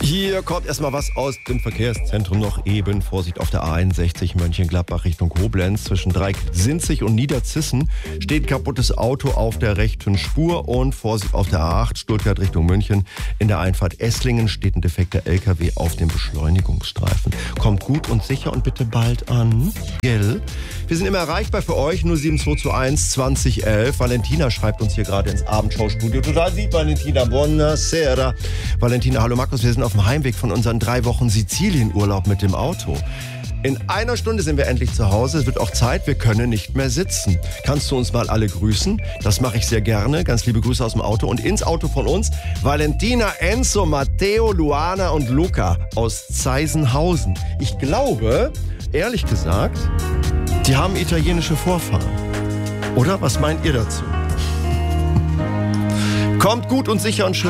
Hier kommt erstmal was aus dem Verkehrszentrum noch eben. Vorsicht auf der A61 Mönchengladbach Richtung Koblenz. Zwischen Dreieck-Sinzig und Niederzissen steht kaputtes Auto auf der rechten Spur. Und Vorsicht auf der A8 Stuttgart Richtung München. In der Einfahrt Esslingen steht ein defekter LKW auf dem Beschleunigungsstreifen. Kommt gut und sicher und bitte bald an. Gell? Wir sind immer erreichbar für euch. 07221 2011. Valentina schreibt uns hier gerade ins Abendschaustudio. Total lieb, Valentina. Buonasera. Valentina, hallo Markus. Wir sind auf dem Heimweg von unseren 3 Wochen Sizilienurlaub mit dem Auto. In einer Stunde sind wir endlich zu Hause. Es wird auch Zeit, wir können nicht mehr sitzen. Kannst du uns mal alle grüßen? Das mache ich sehr gerne. Ganz liebe Grüße aus dem Auto. Und ins Auto von uns Valentina, Enzo, Matteo, Luana und Luca aus Zeisenhausen. Ich glaube, ehrlich gesagt, die haben italienische Vorfahren. Oder? Was meint ihr dazu? Kommt gut und sicher und schön.